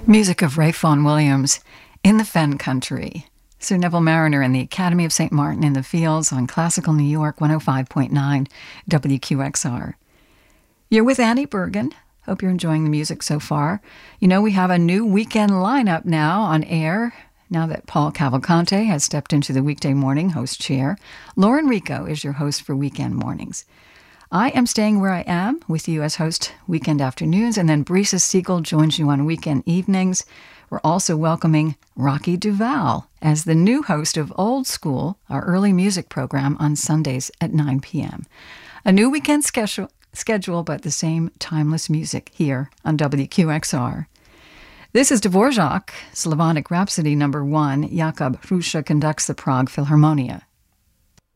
Music of Ray Vaughan Williams in the Fen Country. Sir Neville Mariner and the Academy of St. Martin in the Fields on Classical New York 105.9 WQXR. You're with Annie Bergen. Hope you're enjoying the music so far. You know, we have a new weekend lineup now on air. Now that Paul Cavalcante has stepped into the weekday morning host chair, Lauren Rico is your host for weekend mornings. I am staying where I am with you as host weekend afternoons, and then Brisa Siegel joins you on weekend evenings. We're also welcoming Rocky Duval as the new host of Old School, our early music program on Sundays at 9 p.m. A new weekend schedule, but the same timeless music here on WQXR. This is Dvorak, Slavonic Rhapsody No. 1. Jakub Hrusa conducts the Prague Philharmonia.